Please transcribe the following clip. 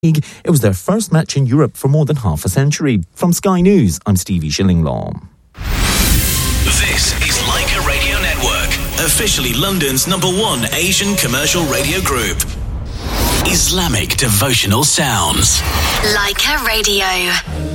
League. It was their first match in Europe for more than half a century. From Sky News, I'm Stevie Shillinglaw. This is Leica Radio Network, officially London's #1 Asian commercial radio group. Islamic devotional sounds. Leica Radio.